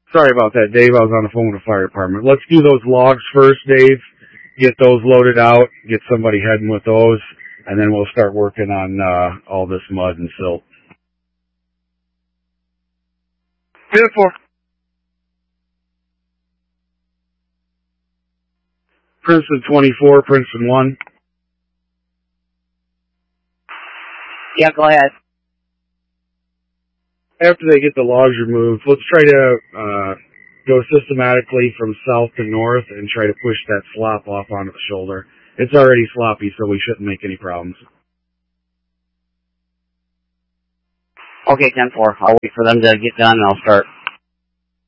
Sorry about that, Dave. I was on the phone with the fire department. Let's do those logs first, Dave. Get those loaded out. Get somebody heading with those. And then we'll start working on all this mud and silt. 10-4. Princeton 24, Princeton 1. Yeah, go ahead. After they get the logs removed, let's try to go systematically from south to north and try to push that slop off onto the shoulder. It's already sloppy, so we shouldn't make any problems. Okay, 10-4. I'll wait for them to get done and I'll start.